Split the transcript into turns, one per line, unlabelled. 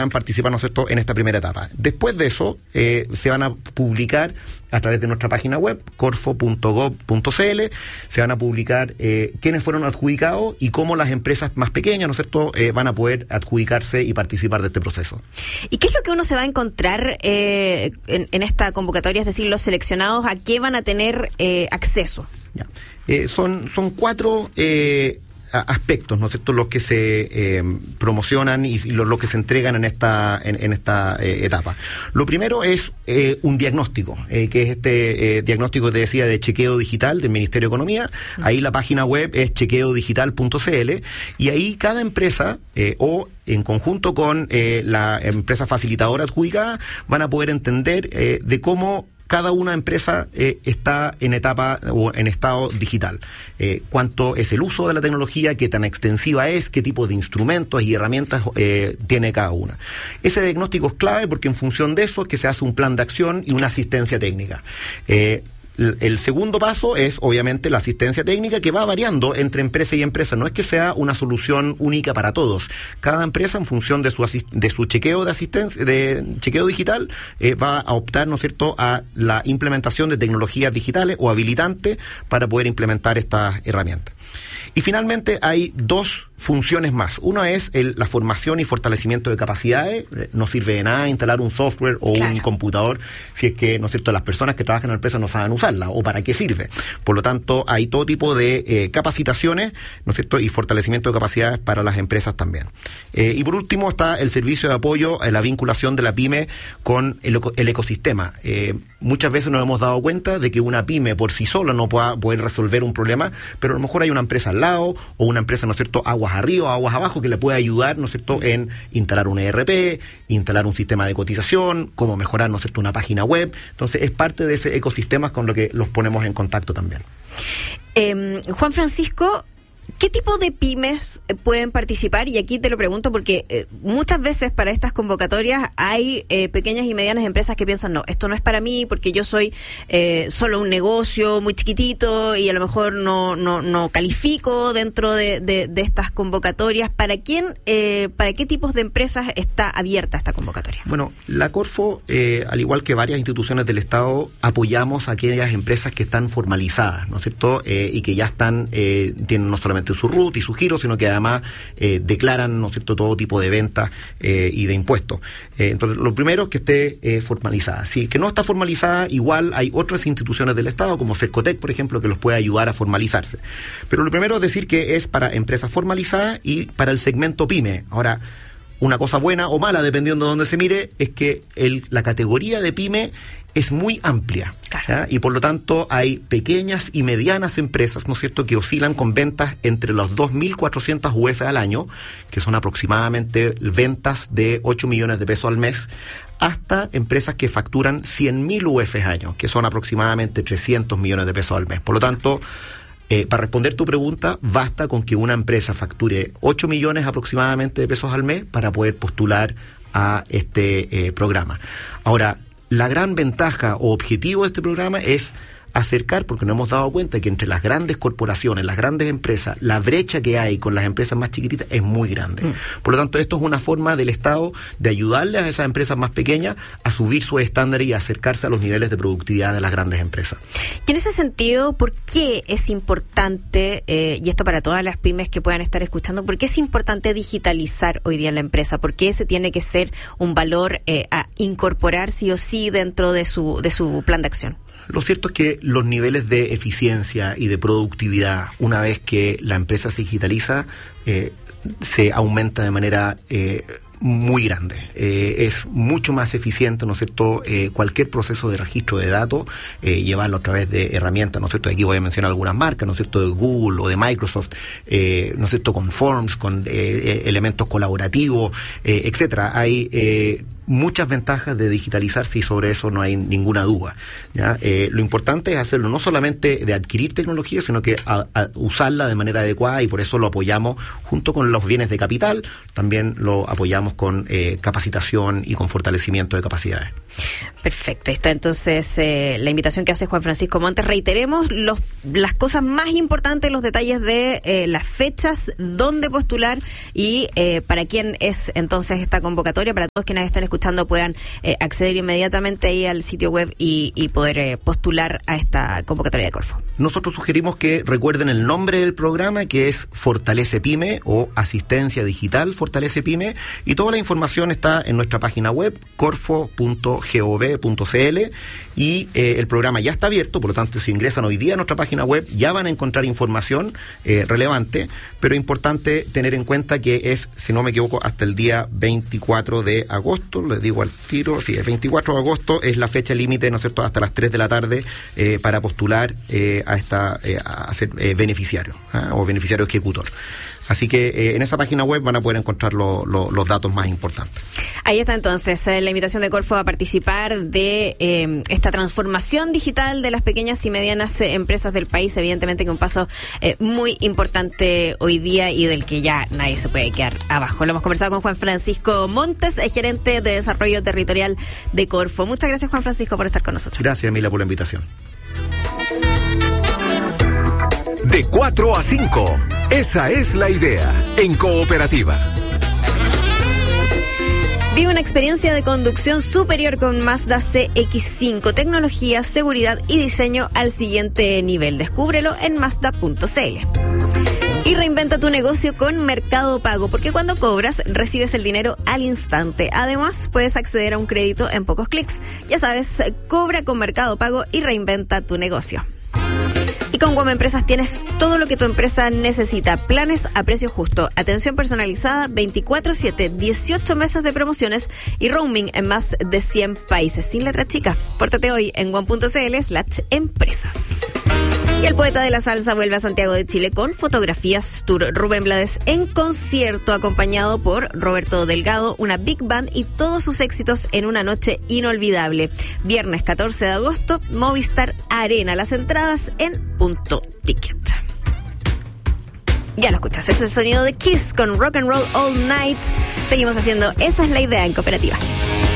participar, ¿no es cierto?, en esta primera etapa. Después de eso, se van a publicar a través de nuestra página web, corfo.gov.cl, se van a publicar quiénes fueron adjudicados y cómo las empresas más pequeñas, ¿no es cierto?, van a poder adjudicarse y participar de este proceso.
¿Y qué es lo que uno se va a encontrar en esta convocatoria? Es decir, los seleccionados, ¿a qué van a tener acceso?
Ya. Son 4 aspectos, ¿no es cierto?, los que se promocionan y lo que se entregan en esta etapa. Lo primero es un diagnóstico, que es este diagnóstico que te decía de chequeo digital del Ministerio de Economía. Ahí la página web es chequeodigital.cl y ahí cada empresa o en conjunto con la empresa facilitadora adjudicada van a poder entender de cómo cada una empresa está en etapa o en estado digital. Cuánto es el uso de la tecnología, qué tan extensiva es, qué tipo de instrumentos y herramientas tiene cada una. Ese diagnóstico es clave porque en función de eso es que se hace un plan de acción y una asistencia técnica. El segundo paso es, obviamente, la asistencia técnica que va variando entre empresa y empresa. No es que sea una solución única para todos. Cada empresa, en función de su chequeo de asistencia, de chequeo digital, va a optar, ¿no es cierto?, a la implementación de tecnologías digitales o habilitantes para poder implementar estas herramientas. Y finalmente hay 2 funciones más. Una es la formación y fortalecimiento de capacidades. No sirve de nada instalar un software o un computador si es que, ¿no es cierto?, las personas que trabajan en la empresa no saben usarla o para qué sirve. Por lo tanto, hay todo tipo de capacitaciones, ¿no es cierto?, y fortalecimiento de capacidades para las empresas también. Y por último está el servicio de apoyo a la vinculación de la pyme con el ecosistema. Muchas veces nos hemos dado cuenta de que una pyme por sí sola no pueda poder resolver un problema, pero a lo mejor hay una empresa al lado o una empresa, ¿no es cierto?, aguas arriba, aguas abajo, que le puede ayudar, ¿no es cierto?, en instalar un ERP, instalar un sistema de cotización, cómo mejorar, ¿no es cierto?, una página web. Entonces es parte de ese ecosistema con lo que los ponemos en contacto también.
Juan Francisco, ¿qué tipo de pymes pueden participar? Y aquí te lo pregunto porque muchas veces para estas convocatorias hay pequeñas y medianas empresas que piensan, no, esto no es para mí porque yo soy solo un negocio muy chiquitito y a lo mejor no califico dentro de estas convocatorias. ¿Para qué tipos de empresas está abierta esta convocatoria?
Bueno, la Corfo, al igual que varias instituciones del Estado, apoyamos a aquellas empresas que están formalizadas, ¿no es cierto?, y que ya están, tienen no solamente su RUT y su giro, sino que además declaran, ¿no es cierto?, todo tipo de ventas y de impuestos. Entonces, lo primero es que esté formalizada. Si que no está formalizada, igual hay otras instituciones del Estado, como Cercotec, por ejemplo, que los puede ayudar a formalizarse. Pero lo primero es decir que es para empresas formalizadas y para el segmento pyme. Ahora, una cosa buena o mala, dependiendo de dónde se mire, es que la categoría de pyme es muy amplia, ¿ya? Y por lo tanto hay pequeñas y medianas empresas, ¿no es cierto?, que oscilan con ventas entre los 2.400 UF al año, que son aproximadamente ventas de 8 millones de pesos al mes, hasta empresas que facturan 100.000 UF al año, que son aproximadamente 300 millones de pesos al mes. Por lo tanto, para responder tu pregunta, basta con que una empresa facture 8 millones aproximadamente de pesos al mes para poder postular a este programa. Ahora, la gran ventaja o objetivo de este programa es acercar, porque nos hemos dado cuenta que entre las grandes corporaciones, las grandes empresas, la brecha que hay con las empresas más chiquititas es muy grande. Por lo tanto, esto es una forma del Estado de ayudarles a esas empresas más pequeñas a subir sus estándares y a acercarse a los niveles de productividad de las grandes empresas.
Y en ese sentido, ¿por qué es importante, y esto para todas las pymes que puedan estar escuchando, por qué es importante digitalizar hoy día en la empresa? ¿Por qué ese tiene que ser un valor a incorporar sí o sí dentro de su plan de acción?
Lo cierto es que los niveles de eficiencia y de productividad, una vez que la empresa se digitaliza, se aumenta de manera muy grande. Es mucho más eficiente, ¿no es cierto?, cualquier proceso de registro de datos, llevarlo a través de herramientas, ¿no es cierto? Aquí voy a mencionar algunas marcas, ¿no es cierto?, de Google o de Microsoft, ¿no es cierto?, con Forms, con elementos colaborativos, etcétera. Hay muchas ventajas de digitalizarse y sobre eso no hay ninguna duda, ¿ya? Lo importante es hacerlo no solamente de adquirir tecnología, sino que a usarla de manera adecuada, y por eso lo apoyamos junto con los bienes de capital, también lo apoyamos con capacitación y con fortalecimiento de capacidades.
Perfecto, ahí está entonces la invitación que hace Juan Francisco Montes. Reiteremos las cosas más importantes, los detalles de las fechas, dónde postular y para quién es entonces esta convocatoria. Para todos quienes estén escuchando puedan acceder inmediatamente ahí al sitio web y poder postular a esta convocatoria de Corfo.
Nosotros sugerimos que recuerden el nombre del programa, que es Fortalece Pyme o Asistencia Digital Fortalece Pyme, y toda la información está en nuestra página web corfo.gov.cl, y el programa ya está abierto. Por lo tanto, si ingresan hoy día a nuestra página web ya van a encontrar información relevante, pero importante tener en cuenta que es, si no me equivoco, hasta el día 24 de agosto, les digo al tiro, sí, el 24 de agosto es la fecha límite, ¿no es cierto?, hasta las 3 de la tarde para postular a ser beneficiario o beneficiario ejecutor. Así que en esa página web van a poder encontrar los datos más importantes.
Ahí está entonces la invitación de Corfo a participar de esta transformación digital de las pequeñas y medianas empresas del país. Evidentemente que un paso muy importante hoy día y del que ya nadie se puede quedar abajo. Lo hemos conversado con Juan Francisco Montes, gerente de desarrollo territorial de Corfo. Muchas gracias, Juan Francisco, por estar con nosotros.
Gracias, Emilia, por la invitación.
De 4 a 5. Esa es la idea en Cooperativa.
Vive una experiencia de conducción superior con Mazda CX-5. Tecnología, seguridad y diseño al siguiente nivel. Descúbrelo en Mazda.cl. Y reinventa tu negocio con Mercado Pago, porque cuando cobras, recibes el dinero al instante. Además, puedes acceder a un crédito en pocos clics. Ya sabes, cobra con Mercado Pago y reinventa tu negocio. Y con WOM Empresas tienes todo lo que tu empresa necesita. Planes a precio justo, atención personalizada 24/7, 18 meses de promociones y roaming en más de 100 países. Sin letra chica. Pórtate hoy en WOM.cl/empresas. Y el poeta de la salsa vuelve a Santiago de Chile con Fotografías Tour. Rubén Blades en concierto, acompañado por Roberto Delgado, una big band y todos sus éxitos en una noche inolvidable. Viernes 14 de agosto, Movistar Arena. Las entradas en Punto Ticket. Ya lo escuchas, ese es el sonido de Kiss con Rock and Roll All Night. Seguimos haciendo Esa es la idea en Cooperativa.